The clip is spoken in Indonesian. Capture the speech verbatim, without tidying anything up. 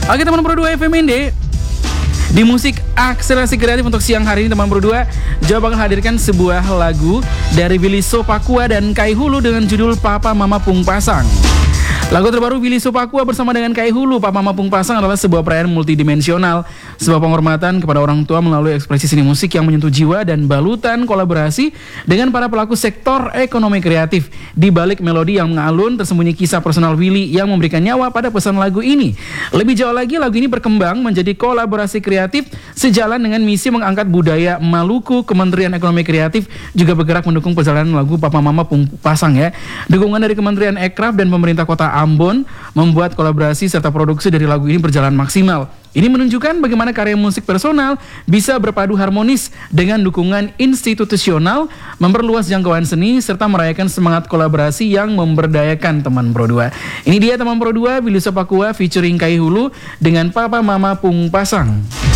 Oke teman Pro dua F M Inde, di musik akselerasi kreatif untuk siang hari ini teman Pro dua, Jawa bakal hadirkan sebuah lagu dari Willy Sopakua dan Kai Hulu dengan judul Papa Mama Pung Pasang. Lagu terbaru Willy Sopakua bersama dengan Kai Hulu, Papa Mama Pung Pasang adalah sebuah perayaan multidimensional, sebuah penghormatan kepada orang tua melalui ekspresi seni musik yang menyentuh jiwa dan balutan kolaborasi dengan para pelaku sektor ekonomi kreatif. Di balik melodi yang mengalun tersembunyi kisah personal Willy yang memberikan nyawa pada pesan lagu ini. Lebih jauh lagi, lagu ini berkembang menjadi kolaborasi kreatif sejalan dengan misi mengangkat budaya Maluku. Kementerian Ekonomi Kreatif juga bergerak mendukung perjalanan lagu Papa Mama Pung Pasang ya. Dukungan dari Kementerian Ekraf dan pemerintah Kota Ambon membuat kolaborasi serta produksi dari lagu ini berjalan maksimal. Ini menunjukkan bagaimana karya musik personal bisa berpadu harmonis dengan dukungan institusional, memperluas jangkauan seni, serta merayakan semangat kolaborasi yang memberdayakan teman Pro dua. Ini dia teman Pro dua, Willy Sopakua featuring Kai Hulu dengan Papa Mama Pung Pasang.